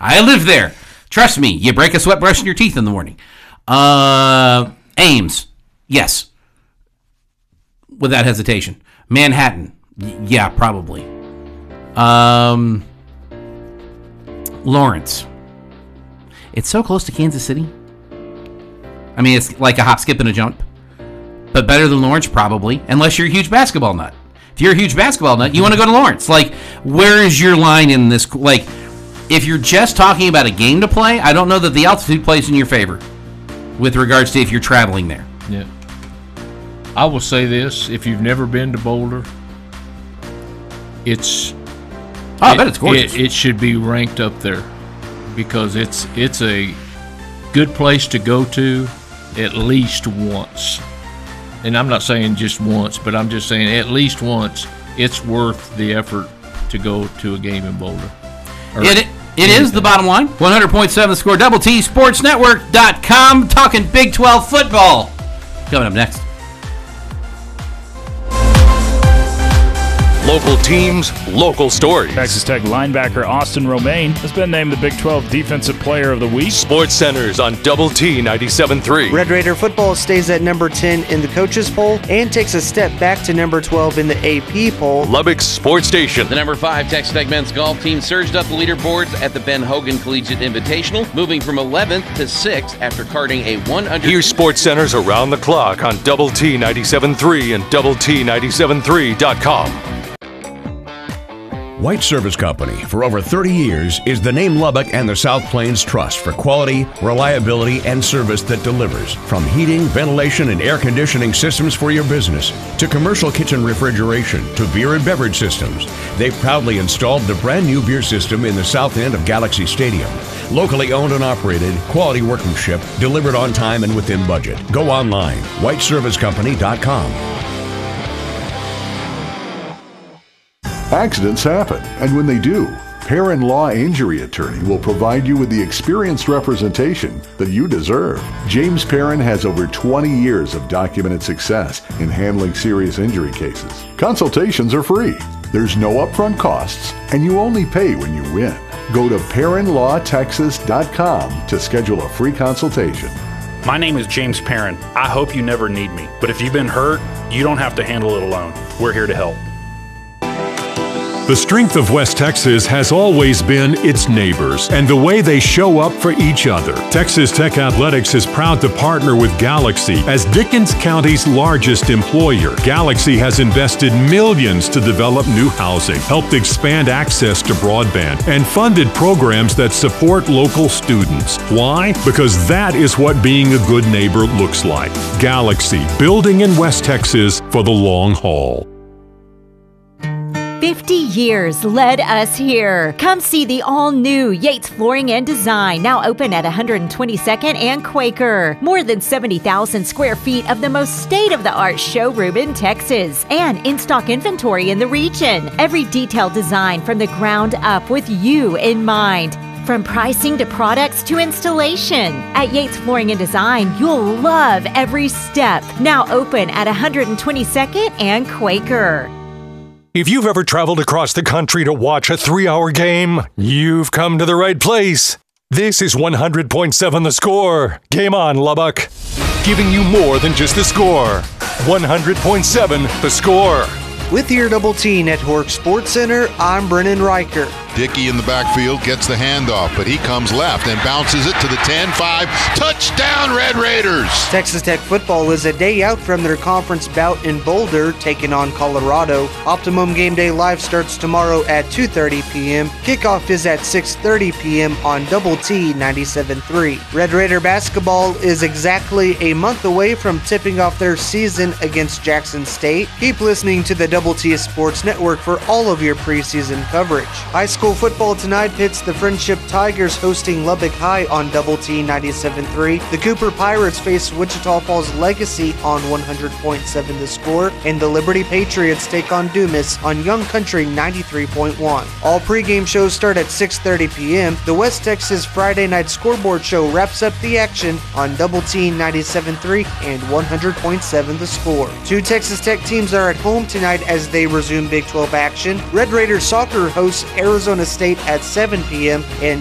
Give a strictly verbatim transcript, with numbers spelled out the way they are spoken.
I live there. Trust me, you break a sweat brushing your teeth in the morning. Uh, Ames, yes, without hesitation. Manhattan, y- yeah, probably. Um, Lawrence, it's so close to Kansas City. I mean, it's like a hop, skip, and a jump. But better than Lawrence, probably, unless you're a huge basketball nut. If you're a huge basketball nut, you want to go to Lawrence. Like, where is your line in this? Like, if you're just talking about a game to play, I don't know that the altitude plays in your favor with regards to if you're traveling there. Yeah. I will say this, if you've never been to Boulder, it's... Oh, I it, bet it's gorgeous. It, it should be ranked up there because it's it's a good place to go to at least once. And I'm not saying just once, but I'm just saying at least once it's worth the effort to go to a game in Boulder. Or It, it is the bottom line. one hundred point seven The Score, Double T Sports Network dot com, talking Big twelve football. Coming up next. Local teams, local stories. Texas Tech linebacker Austin Romaine has been named the Big twelve Defensive Player of the Week. Sports Centers on Double T ninety-seven point three. Red Raider football stays at number ten in the coaches poll and takes a step back to number twelve in the A P poll. Lubbock Sports Station. The number five Texas Tech men's golf team surged up the leaderboards at the Ben Hogan Collegiate Invitational, moving from eleventh to sixth after carding a one hundred. Here's Sports Centers around the clock on Double T ninety-seven point three and Double T ninety-seven point three dot com. White Service Company, for over thirty years, is the name Lubbock and the South Plains trust for quality, reliability, and service that delivers. From heating, ventilation, and air conditioning systems for your business, to commercial kitchen refrigeration, to beer and beverage systems, they've proudly installed the brand new beer system in the south end of Galaxy Stadium. Locally owned and operated, quality workmanship, delivered on time and within budget. Go online, white service company dot com. Accidents happen, and when they do, Perrin Law Injury Attorney will provide you with the experienced representation that you deserve. James Perrin has over twenty years of documented success in handling serious injury cases. Consultations are free. There's no upfront costs, and you only pay when you win. Go to Perrin Law Texas dot com to schedule a free consultation. My name is James Perrin. I hope you never need me, but if you've been hurt, you don't have to handle it alone. We're here to help. The strength of West Texas has always been its neighbors and the way they show up for each other. Texas Tech Athletics is proud to partner with Galaxy as Dickens County's largest employer. Galaxy has invested millions to develop new housing, helped expand access to broadband, and funded programs that support local students. Why? Because that is what being a good neighbor looks like. Galaxy, building in West Texas for the long haul. fifty years led us here. Come see the all-new Yates Flooring and Design, now open at one twenty-second and Quaker. More than seventy thousand square feet of the most state-of-the-art showroom in Texas, and in-stock inventory in the region. Every detailed design from the ground up with you in mind. From pricing to products to installation. At Yates Flooring and Design, you'll love every step. Now open at one twenty-second and Quaker. If you've ever traveled across the country to watch a three-hour game, you've come to the right place. This is one hundred point seven The Score. Game on, Lubbock. Giving you more than just the score. one hundred point seven The Score. With your Double T Network Sports Center, I'm Brennan Riker. Dickey in the backfield gets the handoff, but he comes left and bounces it to the ten five. Touchdown, Red Raiders! Texas Tech football is a day out from their conference bout in Boulder, taking on Colorado. Optimum Game Day Live starts tomorrow at two thirty p.m. Kickoff is at six thirty p.m. on Double T ninety-seven point three. Red Raider basketball is exactly a month away from tipping off their season against Jackson State. Keep listening to the Double T Sports Network for all of your preseason coverage. High school football tonight pits the Friendship Tigers hosting Lubbock High on Double T ninety-seven point three. The Cooper Pirates face Wichita Falls Legacy on one hundred point seven The Score, and the Liberty Patriots take on Dumas on Young Country ninety-three point one. All pregame shows start at six thirty p.m. The West Texas Friday Night Scoreboard Show wraps up the action on Double T ninety-seven point three and one hundred point seven The Score. Two Texas Tech teams are at home tonight as they resume Big twelve action. Red Raiders soccer hosts Arizona State at seven p.m. and